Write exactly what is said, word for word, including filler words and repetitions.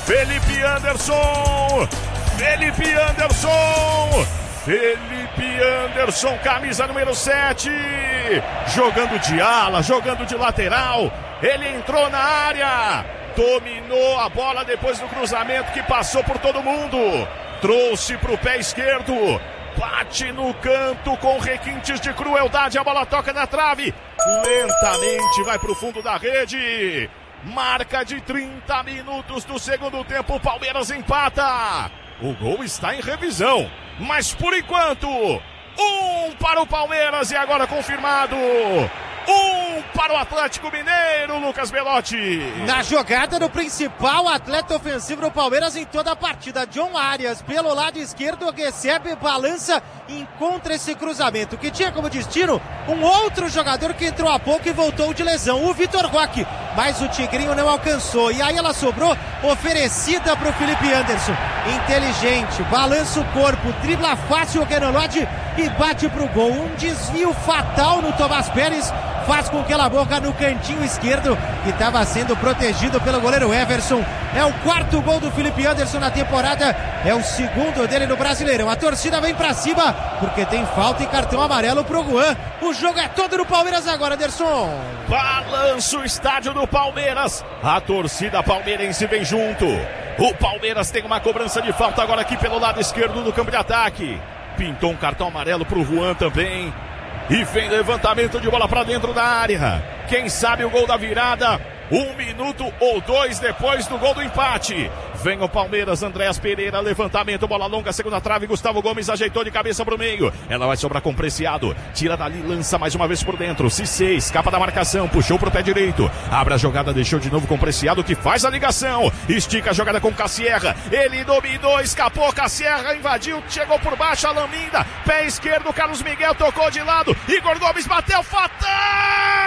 Felipe Anderson, Felipe Anderson, Felipe Anderson, camisa número sete, jogando de ala, jogando de lateral, ele entrou na área, dominou a bola depois do cruzamento que passou por todo mundo, trouxe para o pé esquerdo, bate no canto com requintes de crueldade, a bola toca na trave, lentamente vai para o fundo da rede. Marca de trinta minutos do segundo tempo, o Palmeiras empata. O gol está em revisão, mas por enquanto, um para o Palmeiras e agora confirmado. Um para o Atlético Mineiro, Lucas Belotti. Na jogada do principal atleta ofensivo do Palmeiras em toda a partida, John Arias, pelo lado esquerdo, recebe, balança, encontra esse cruzamento, que tinha como destino um outro jogador que entrou há pouco e voltou de lesão, o Vitor Roque, mas o Tigrinho não alcançou, e aí ela sobrou oferecida para o Felipe Anderson, inteligente, balança o corpo, dribla fácil o Kenan Lodge e bate para o gol, um desvio fatal no Tomás Pérez, faz com que ela boca no cantinho esquerdo, que estava sendo protegido pelo goleiro Everson. É o quarto gol do Felipe Anderson na temporada, é o segundo dele no Brasileirão. A torcida vem pra cima, porque tem falta e cartão amarelo pro Guan. O jogo é todo no Palmeiras agora, Anderson. Balança o estádio do Palmeiras, a torcida palmeirense vem junto. O Palmeiras tem uma cobrança de falta agora aqui pelo lado esquerdo do campo de ataque. Pintou um cartão amarelo pro Juan também. E vem levantamento de bola para dentro da área. Quem sabe o gol da virada, um minuto ou dois depois do gol do empate. Vem o Palmeiras, Andréas Pereira, levantamento, bola longa, segunda trave, Gustavo Gomes ajeitou de cabeça pro meio. Ela vai sobrar com Preciado, tira dali, lança mais uma vez por dentro. Cissé, escapa da marcação, puxou pro pé direito. Abre a jogada, deixou de novo com Preciado, que faz a ligação. Estica a jogada com Cassierra, ele dominou, escapou, Cassierra invadiu, chegou por baixo, a Laminda, pé esquerdo, Carlos Miguel tocou de lado, Igor Gomes bateu, fatal!